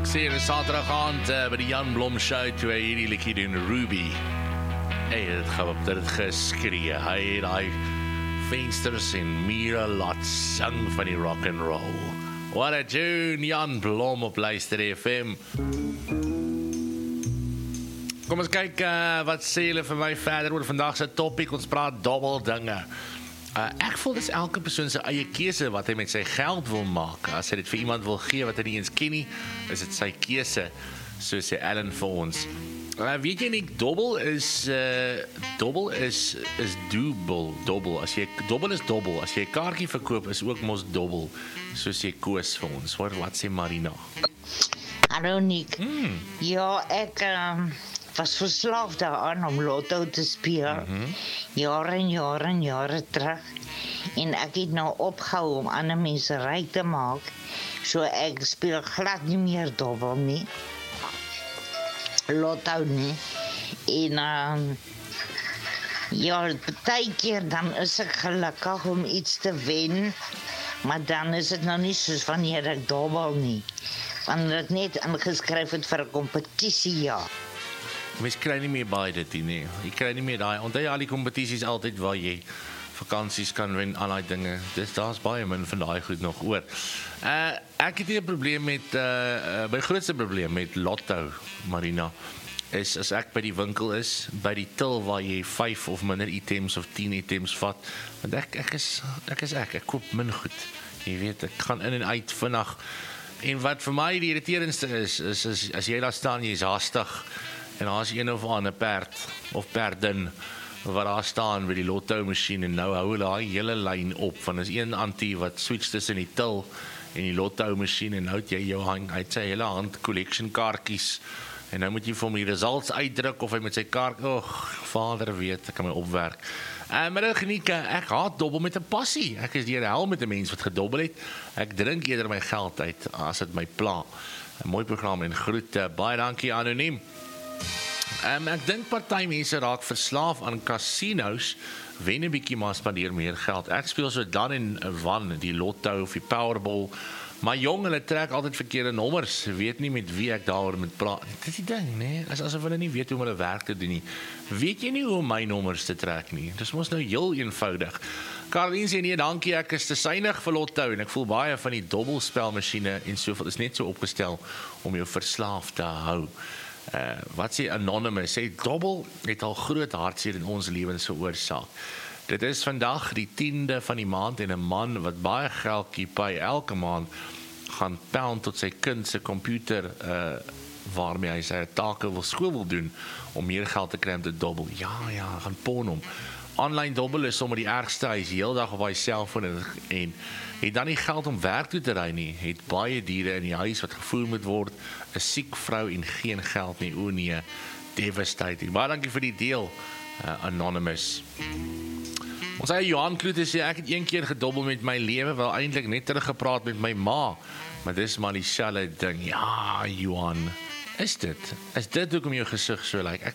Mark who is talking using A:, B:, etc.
A: sê dis Saterdag aand by die Jan Blom Show toe hy hierdie liedjie doen, Ruby. Dit het geskree. Hy het daai vensters en mure laat sing van die rock and roll. What a tune, Jan Blom op Luister FM. Kom ons kyk wat sê julle vir my verder oor vandag se topic. Ons praat dobbel dinge. Ek voel dis elke persoon sy eie keuse wat hy met sy geld wil maak. As hy dit vir iemand wil gee wat hy nie eens ken nie, is dit sy keuse, so sê Ellen vir ons. Weet jy nie, dobbel is dobbel. Dobbel is dobbel. As jy 'n kaartjie verkoop, is ook mos dobbel. So sê Koos vir ons. Wat sê Marina?
B: Hallo Nick. Ja, ek was verslaafd daaraan om lotto te speel. Jare terug. En ek het nou opgehou om ander mense ryk te maak. So ek speel glad nie meer dobbel nie. Lotto nie. En ja, baie keer dan is ek gelukkig om iets te wen. Maar dan is dit nou nie soos wanneer ek dobbel nie. Wanneer ek net ingeskryf het vir 'n kompetisie, ja.
A: Mens kry nie meer baie dit nie. Jy kry nie meer daai. Onthou al die kompetisies altyd waar jy vakansies kan wen, al daai dinge. Daar's baie min van daai goed nog oor. Ek het 'n probleem met my grootste probleem met lotto, Marina, is as ek by die winkel is, by die til waar jy 5 of minder items of 10 items vat, want ek koop min goed. Jy weet, ek gaan in en uit vinnig. En wat vir my die irriterendste is as jy daar staan, jy's haastig en daar's een of ander perd of perdin wat daar staan by die lotto masjien en nou hou hulle daai hele lyn op van is een antie wat switch tussen die til en die lotto masjien en nou het jy jou hand uit sy hele hand collection kaartjies en nou moet jy vir hom die results uitdruk of hy met sy kaart, vader weet, ek kan my opwerk. Maar geniet, ek haat dobbel met 'n passie. Ek is deur die hel met 'n mens wat gedobbel het. Ek drink eerder my geld uit as dit my pla. 'n Mooi program en groete. Baie dankie anoniem. Ek dink party mense raak verslaaf aan casinos, wen 'n bietjie maar spandeer meer geld. Ek speel so dan en wan die lotto of die Powerball. Maar jong, hulle trek altyd verkeerde nommers. Weet nie met wie ek daaroor moet praat. Dit is die ding, nee. Asof hulle nie weet hoe om hulle werk te doen nie. Weet jy nie hoe om my nommers te trek nie? Dis mos nou heel eenvoudig. Caroline sê nee, dankie, ek is te suinig vir lotto en ek voel baie van die dobbelspelmasjiene en soveel is net so opgestel om jou verslaaf te hou. Wat sê Anonymous? Sê dobbel het al groot hartseer in ons lewens veroorsaak. Dit is vandag die 10de van die maand en 'n man wat baie geld kry elke maand gaan pound tot sy kind se komputer waarmee hy sy take skool wil doen om meer geld te kry om te dobbel. Ja, gaan pon hom. Online dobbel is sommer die ergste. Hy is heeldag op sy selfoon en het dan nie geld om werk toe te ry nie. Het baie diere in die huis wat gevoer moet word, 'n siek vrou en geen geld nie. O nee, devastating. Baie dankie vir die deel, Anonymous. Ons sê Johan Kloete sê ek het een keer gedobbel met my lewe, wel eintlik net teruggepraat met my ma, maar dis maar dieselfde ding. Ja, Johan, is dit hoekom jou gesig so lyk? Ek